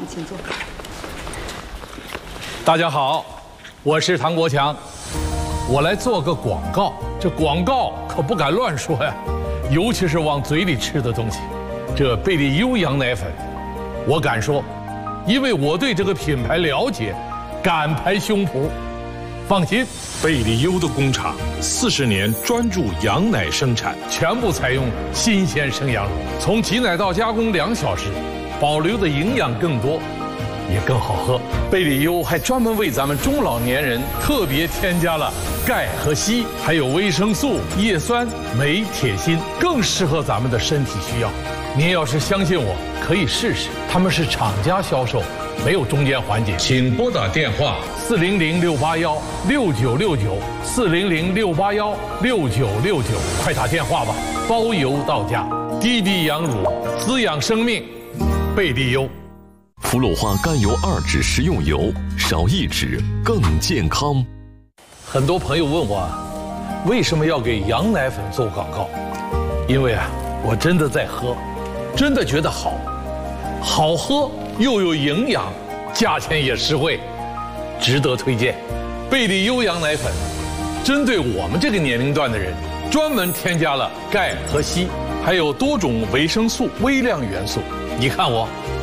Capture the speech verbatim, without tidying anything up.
请坐。 大家好，我是唐国强，我来做个广告。这广告可不敢乱说呀，尤其是往嘴里吃的东西。这贝利优羊奶粉，我敢说，因为我对这个品牌了解，敢拍胸脯。放心， 贝利优的工厂四十年专注羊奶生产， 全部采用新鲜生羊乳，从挤奶到加工两小时，保留的营养更多，也更好喝。贝利优还专门为咱们中老年人特别添加了钙和硒，还有维生素、叶酸、镁、铁、锌，更适合咱们的身体需要。您要是相信我，可以试试。他们是厂家销售，没有中间环节。请拨打电话四零零六八幺六九六九四零零六八幺六九六九，快打电话吧，包邮到家。滴滴羊乳，滋养生命，贝利优。 氟氯化甘油二酯食用油，少一酯更健康。 很多朋友问我，为什么要给羊奶粉做广告？因为啊，我真的在喝，真的觉得好，好喝又有营养，价钱也实惠，值得推荐。贝利优羊奶粉，针对我们这个年龄段的人，专门添加了钙和硒，还有多种维生素、微量元素。你看我